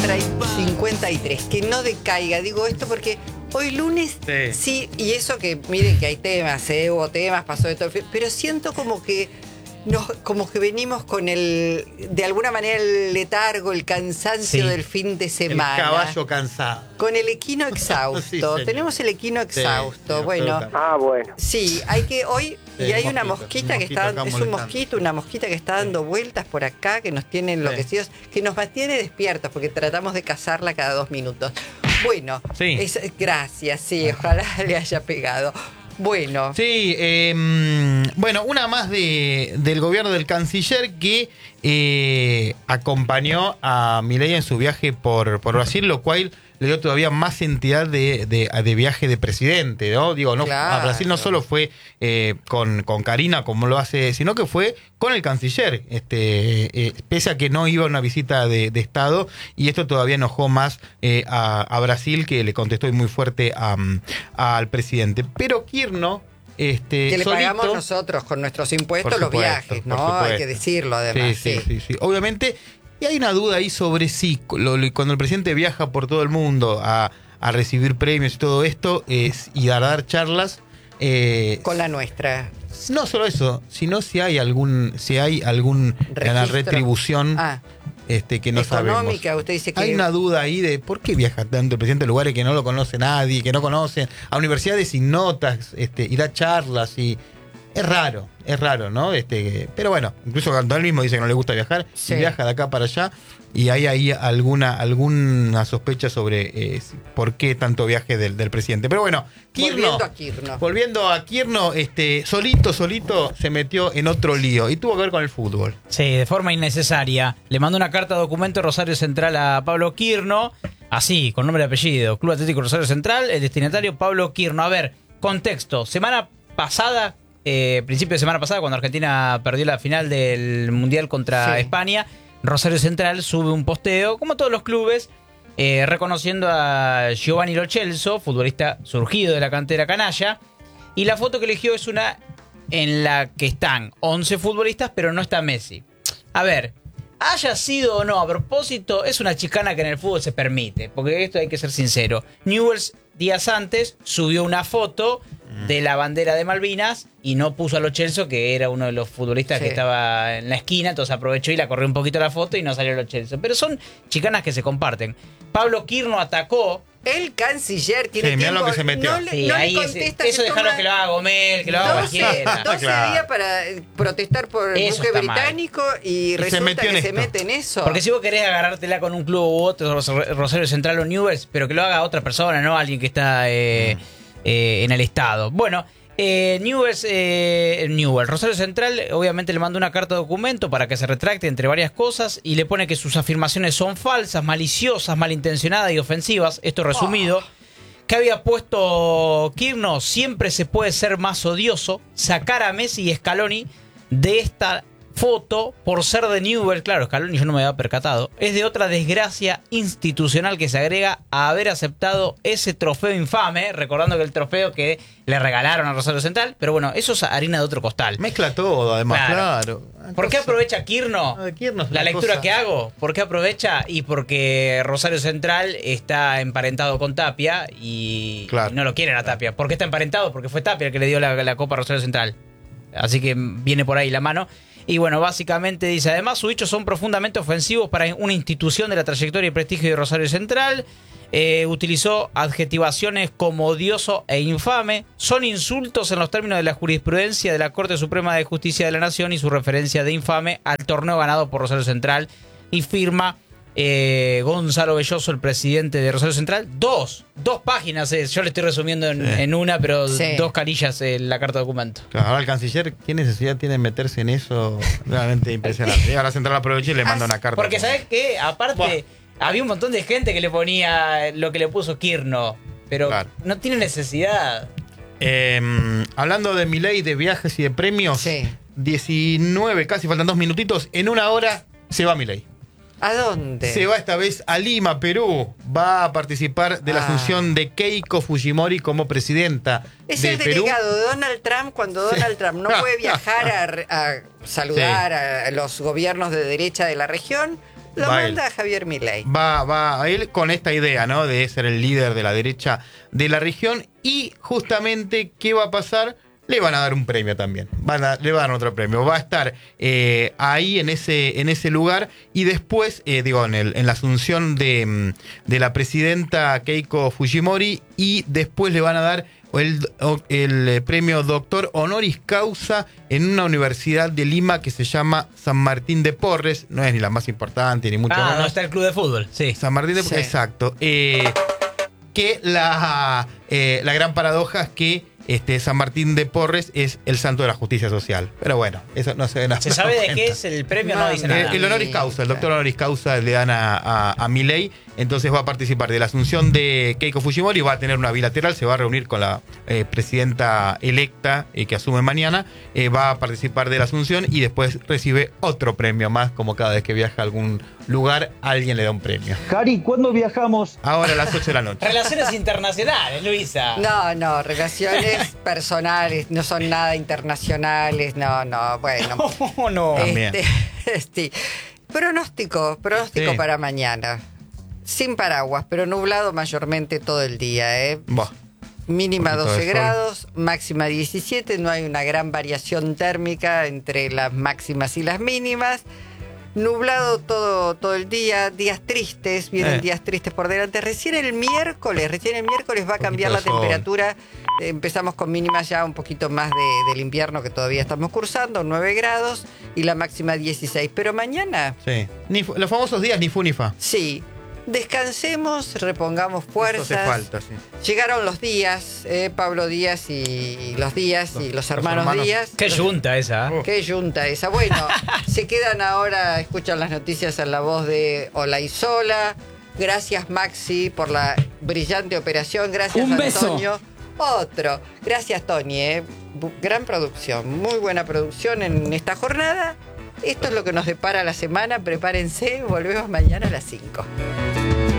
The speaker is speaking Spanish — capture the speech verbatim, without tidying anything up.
cincuenta y tres, que no decaiga. Digo esto porque hoy lunes, sí, Sí. y eso que miren que hay temas, ¿eh? Hubo temas, pasó de todo, pero siento como que nos, como que venimos con el, de alguna manera, el letargo, el cansancio Sí. del fin de semana. El caballo cansado. Con el equino exhausto. Sí, señor. Tenemos el equino exhausto. Sí, bueno, absolutamente. Ah, bueno. sí, hay que hoy, Sí, y hay un una mosquito, mosquita un que mosquito está, acá es un molestando. mosquito, una mosquita que está dando vueltas por acá, que nos tiene enloquecidos, que nos mantiene despiertos, porque tratamos de cazarla cada dos minutos. Bueno, Sí. es- gracias, sí, ojalá le haya pegado. Bueno, Sí, eh, bueno, una más de, del gobierno del canciller que eh, acompañó a Milei en su viaje por, por Brasil, lo cual le dio todavía más entidad de, de, de viaje de presidente, ¿no? Digo, no, Claro. a Brasil no solo fue eh, con, con Karina, como lo hace, sino que fue con el canciller, este, eh, pese a que no iba a una visita de, de Estado, y esto todavía enojó más eh, a, a Brasil, que le contestó muy fuerte a, al presidente. Pero Kirno, este, que le solito, pagamos nosotros con nuestros impuestos Por los supuesto, viajes, por ¿no? supuesto. Hay que decirlo además. Sí, sí, sí, sí. Obviamente, y hay una duda ahí sobre sí, lo- lo- cuando el presidente viaja por todo el mundo a, a recibir premios y todo esto, es, y a dar charlas, eh, Con la nuestra. no solo eso, sino si hay algún, si hay algún una Registro. retribución Ah, este, que no sabemos. económica, usted dice que... Hay una duda ahí de por qué viaja tanto el presidente a lugares que no lo conoce nadie, que no conocen, a universidades sin notas, este, y da charlas y es raro, es raro, ¿no? Este, pero bueno, incluso cuando él mismo dice que no le gusta viajar, Sí. y viaja de acá para allá, y hay ahí alguna, alguna sospecha sobre eh, por qué tanto viaje del, del presidente. Pero bueno, Kirno, Volviendo a Kirno. volviendo a Kirno, este, solito, solito se metió en otro lío y tuvo que ver con el fútbol. Sí, de forma innecesaria. Le mandó una carta documento Rosario Central a Pablo Kirno, así, con nombre y apellido. Club Atlético Rosario Central, el destinatario Pablo Kirno. A ver, contexto. Semana pasada, eh, principio de semana pasada, cuando Argentina perdió la final del Mundial contra Sí. España, Rosario Central sube un posteo, como todos los clubes, eh, reconociendo a Giovanni Lo Celso, futbolista surgido de la cantera canalla. Y la foto que eligió es una en la que están once futbolistas, pero no está Messi. A ver, haya sido o no a propósito, es una chicana que en el fútbol se permite, porque esto hay que ser sincero. Newell's días antes subió una foto de la bandera de Malvinas y no puso a Lo Celso, que era uno de los futbolistas Sí. que estaba en la esquina, entonces aprovechó y la corrió un poquito la foto y no salió Lo Celso. Pero son chicanas que se comparten. Pablo Kirno atacó. El canciller tiene Sí, mirá tiempo, lo que se metió. no le, Sí, no le ahí es- contesta. eso se dejaron toma que lo haga Gomel, que lo haga doce, cualquiera. doce Claro. días para eh, protestar por el Eso buque está mal. británico y se resulta metió en que se esto. mete en eso. Porque si vos querés agarrártela con un club u otro, Ros- Rosario Central o Newell's, pero que lo haga otra persona, no alguien que está eh, eh, en el estado. Bueno, eh, Newell's, eh, Newell, Rosario Central, obviamente le mandó una carta de documento para que se retracte entre varias cosas y le pone que sus afirmaciones son falsas, maliciosas, malintencionadas y ofensivas. Esto resumido. ¿Qué había puesto Kirno? Siempre se puede ser más odioso. Sacar a Messi y Scaloni de esta foto por ser de Newell. Claro, Scaloni yo no me había percatado. Es de otra desgracia institucional que se agrega a haber aceptado ese trofeo infame. Recordando que el trofeo que le regalaron a Rosario Central. Pero bueno, eso es harina de otro costal. Mezcla todo, además, Claro. claro. ¿Por qué aprovecha Kirno Ah, Kirno es la una lectura cosa- que hago? ¿Por qué aprovecha? Y porque Rosario Central está emparentado con Tapia y, Claro. y no lo quieren a Tapia. ¿Por qué está emparentado? Porque fue Tapia el que le dio la, la Copa a Rosario Central. Así que viene por ahí la mano. Y bueno, básicamente dice, además sus dichos son profundamente ofensivos para una institución de la trayectoria y prestigio de Rosario Central. Eh, utilizó adjetivaciones como odioso e infame. Son insultos en los términos de la jurisprudencia de la Corte Suprema de Justicia de la Nación y su referencia de infame al torneo ganado por Rosario Central. Y firma eh, Gonzalo Belloso, el presidente de Rosario Central. Dos, dos páginas, eh, yo le estoy resumiendo en, Sí. en una, pero Sí. dos carillas en la carta de documento. Claro, ahora el canciller, ¿qué necesidad tiene de meterse en eso? Realmente impresionante. Y ahora Central aprovecha y le manda una carta. Porque ¿sabes qué? Aparte, Buah. había un montón de gente que le ponía lo que le puso Kirno, pero Claro. no tiene necesidad. Eh, hablando de Milei, de viajes y de premios, Sí. diecinueve, casi faltan dos minutitos. En una hora se va Milei. ¿A dónde? Se va esta vez a Lima, Perú. Va a participar de la Ah. asunción de Keiko Fujimori como presidenta Es de el Perú. delegado de Donald Trump cuando Donald Trump no puede viajar a, a saludar a los gobiernos de derecha de la región. Lo va manda él. Javier Milei. Va, va a él con esta idea, ¿no? De ser el líder de la derecha de la región. Y justamente, ¿qué va a pasar? Le van a dar un premio también. Van a, le van a dar otro premio. Va a estar eh, ahí en ese, en ese lugar. Y después, eh, digo, en, el, en la asunción de, de la presidenta Keiko Fujimori. Y después le van a dar el, el premio Doctor Honoris Causa en una universidad de Lima que se llama San Martín de Porres. No es ni la más importante, ni mucho Ah, menos. no está el club de fútbol, sí. San Martín de Porres, Sí. exacto. Eh, que la, eh, la gran paradoja es que este, San Martín de Porres es el santo de la justicia social. Pero bueno, eso no se ¿Se sabe de qué es el premio? No, No, dice no, nada. el, el honoris causa, el doctor honoris causa le dan a, a, a Milei, entonces va a participar de la asunción de Keiko Fujimori, va a tener una bilateral, se va a reunir con la eh, presidenta electa eh, que asume mañana, eh, va a participar de la asunción y después recibe otro premio más, como cada vez que viaja a algún lugar, alguien le da un premio. Cari, ¿cuándo viajamos? Ahora a las ocho de la noche. Relaciones internacionales, Luisa. No, no, relaciones personales, no son nada internacionales, no, no, bueno. ¿Cómo no? También. Este, sí. Pronóstico, pronóstico Sí. para mañana. Sin paraguas, pero nublado mayormente todo el día, ¿eh? Buah. Mínima Un poquito doce de sol. grados, máxima diecisiete, no hay una gran variación térmica entre las máximas y las mínimas. Nublado todo, todo el día, días tristes, vienen Eh. días tristes por delante. Recién el miércoles, recién el miércoles va a Un cambiar la poquito de sol. temperatura. Eh, Empezamos con mínimas ya un poquito más de- del invierno que todavía estamos cursando, nueve grados y la máxima dieciséis. Pero mañana, Sí. Ni fu- los famosos días ni fu ni fa. sí, descansemos, repongamos Eso fuerzas. hace falta, sí. Llegaron los días, eh, Pablo Díaz y los Díaz y los los hermanos, hermanos. Díaz. Qué yunta esa. ¿eh? Oh. Qué yunta esa. Bueno, se quedan ahora, escuchan las noticias en la voz de Olaizola. Gracias, Maxi, por la brillante operación. Gracias, Un beso. Antonio. Otro. Gracias, Tony. eh. Bu- Gran producción, muy buena producción en esta jornada. Esto es lo que nos depara la semana. Prepárense, volvemos mañana a las cinco.